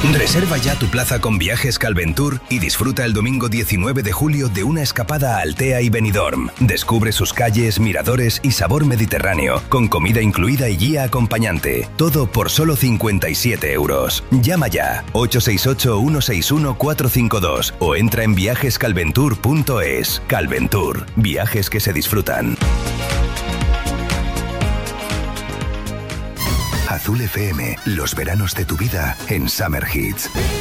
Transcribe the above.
Reserva ya tu plaza con Viajes Calventur y disfruta el domingo 19 de julio de una escapada a Altea y Benidorm. Descubre sus calles, miradores y sabor mediterráneo, con comida incluida y guía acompañante. Todo por solo 57 euros. Llama ya, 868-161-452 o entra en viajescalventur.es. Calventur, viajes que se disfrutan. Azul FM, los veranos de tu vida en Summer Hits.